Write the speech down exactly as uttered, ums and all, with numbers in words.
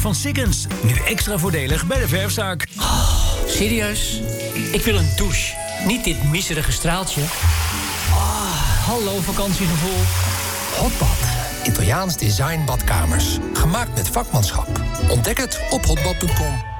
Van Sikkens. Nu extra voordelig bij de verfzaak. Oh, serieus? Ik wil een douche. Niet dit miserige straaltje. Oh, hallo vakantiegevoel. Hotbad. Italiaans design badkamers. Gemaakt met vakmanschap. Ontdek het op hotbad punt com.